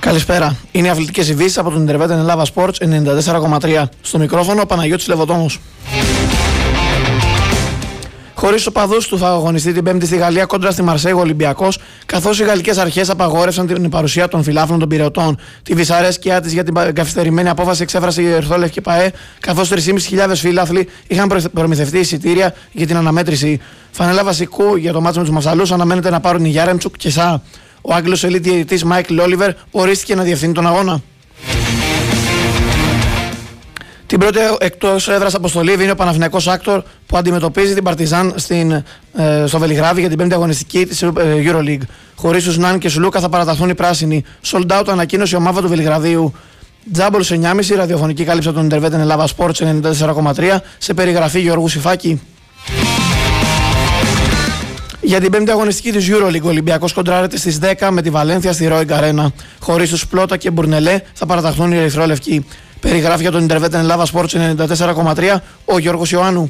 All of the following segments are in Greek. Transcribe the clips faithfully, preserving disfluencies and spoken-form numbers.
Καλησπέρα. Είναι οι αθλητικές ειδήσεις από τον Intervetan Ελλάδα Sports ενενήντα τέσσερα κόμμα τρία. Στο μικρόφωνο ο Παναγιώτης Λεβοτόμος. Χωρίς τους οπαδούς του θα αγωνιστεί την Πέμπτη στη Γαλλία κόντρα στη Μαρσέιγ ο Ολυμπιακός, καθώς οι γαλλικές αρχές απαγόρευσαν την παρουσία των φιλάθλων των Πειραιωτών. Τη δυσαρέσκειά της για την καθυστερημένη απόφαση εξέφρασε η Ερυθρόλευκη ΠΑΕ, καθώς τρεις χιλιάδες πεντακόσιοι φίλαθλοι είχαν προμηθευτεί εισιτήρια για την αναμέτρηση. Φανέλα βασικού για το μάτσο με τους Μασαλούς αναμένεται να πάρουν οι Γιάρεμτσουκ και Σα. Ο Άγγλος ελίτ διαιτητής Μάικλ Όλιβερ ορίστηκε να διευθύνει τον αγώνα. Την πρώτη εκτός έδρας αποστολή είναι ο Παναθηναϊκός Άκτορ που αντιμετωπίζει την Παρτιζάν στην, ε, στο Βελιγράδι για την πέμπτη αγωνιστική της ε, EuroLeague. Χωρίς τους Νάν και Σουλούκα θα παραταχθούν οι πράσινοι. Sold out ανακοίνωσε η ομάδα του Βελιγραδίου. Τζάμπολ εννιά και μισή, ραδιοφωνική κάλυψη από τον Intervetan Ελλάδα Sports ενενήντα τέσσερα κόμμα τρία, σε περιγραφή Γιώργου Σιφάκη. Για την πέμπτη αγωνιστική της EuroLeague, ο Ολυμπιακός κοντράρεται στις δέκα με τη Βαλένθια στη Ρόιγκ Αρένα. Χωρίς τους Πλότα και Μπουρνελέ θα παραταχθούν οι Ερυθρόλευκοι. Περιγράφει για τον Intervetan Ελλάδα Sports ενενήντα τέσσερα κόμμα τρία ο Γιώργος Ιωάννου.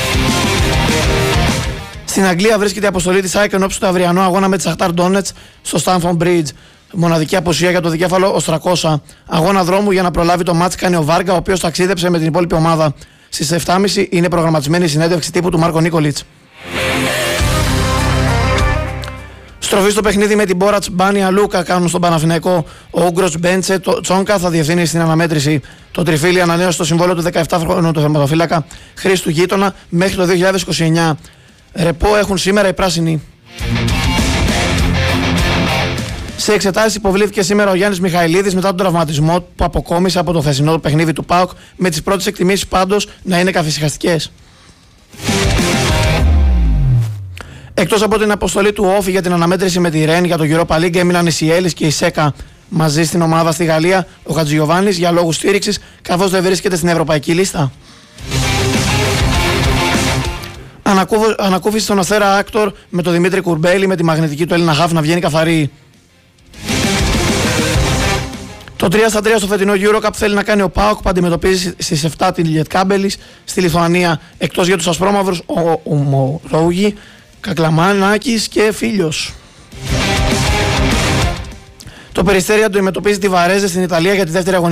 Στην Αγγλία βρίσκεται η αποστολή της ΑΕΚ ενόψει του αυριανού αγώνα με τη Σαχτάρ Ντόνετς στο Stamford Bridge. Μοναδική απουσία για το δικέφαλο Οστρακόσα. Αγώνα δρόμου για να προλάβει το μάτς κάνει ο Βάργα, ο οποίος ταξίδεψε με την υπόλοιπη ομάδα. Στις επτά και μισή είναι προγραμματισμένη η συνέντευξη τύπου του Μάρκο Νίκολιτς. Στροφή στο παιχνίδι με την Μπόρατς Μπάνια Λούκα κάνουν στον Παναθηναϊκό. Ο Ούγκρος Μπέντσε το Τσόνκα θα διευθύνει στην αναμέτρηση. Το τριφύλι ανανέωσε το συμβόλαιο του δεκαεπτάχρονου του θερματοφύλακα Χρήστου Γείτονα μέχρι το δύο χιλιάδες είκοσι εννιά. Ρεπό έχουν σήμερα οι πράσινοι. Σε εξετάσεις υποβλήθηκε σήμερα ο Γιάννης Μιχαηλίδης μετά τον τραυματισμό που αποκόμισε από το χθεσινό παιχνίδι του ΠΑΟΚ, με τις πρώτες εκτιμήσεις πάντως να είναι καθησυχαστικές. Εκτός από την αποστολή του Όφη για την αναμέτρηση με τη Ρεν για το Europa League, έμειναν οι Σιέλης και η Σέκα μαζί στην ομάδα στη Γαλλία. Ο Χατζηγιοβάνης για λόγους στήριξης, καθώς δεν βρίσκεται στην ευρωπαϊκή λίστα. Ανακούφιση στον Αστέρα Άκτορ με τον Δημήτρη Κουρμπέλη με τη μαγνητική του Έλληνα Χαφ να βγαίνει καθαρή. Το τρία στα τρία στο φετινό Eurocup θέλει να κάνει ο ΠΑΟΚ που αντιμετωπίζει στις επτά την Λιετκάμπελης στη Λιθουανία. Εκτός για τους ασπρόμαυρους ο Μορόγι, Κακλαμανάκης και Φίλιος. Το Περιστέρι αντιμετωπίζει τη Βαρέζε στην Ιταλία για τη δεύτερη αγωνιστική.